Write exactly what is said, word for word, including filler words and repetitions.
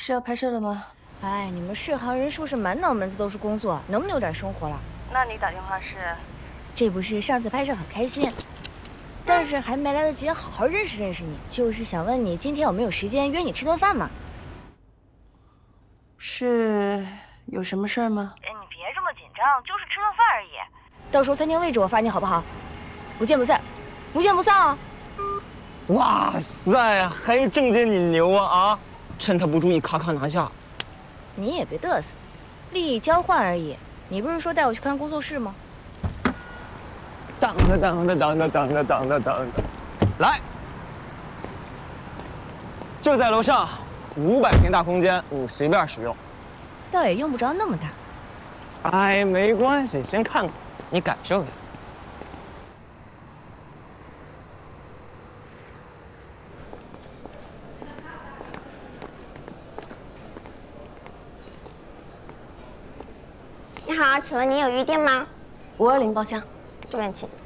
是要拍摄了吗？ 哎，你们市行人是不是满脑门子都是工作，能不能有点生活了？ 那你打电话是？ 这不是上次拍摄很开心，但是还没来得及好好认识认识你，就是想问你今天有没有时间约你吃顿饭嘛？ 是有什么事儿吗？ 哎，你别这么紧张，就是吃顿饭而已。到时候餐厅位置我发你好不好？不见不散，不见不散啊！ 哇塞，还是郑姐你牛啊啊！趁他不注意，咔咔拿下。 你也别嘚瑟，利益交换而已。你不是说带我去看工作室吗？ 当当当当当当当当当当，来，就在楼上，五百平大空间，你随便使用。 倒也用不着那么大。 哎，没关系，先看看，你感受一下。 你好，请问您有预定吗？ 五二零包厢。 这边请。